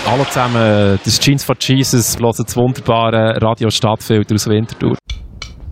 Hallo zusammen, das ist Jeans for Jesus, hören das wunderbare Radio Stadtfilter aus Winterthur.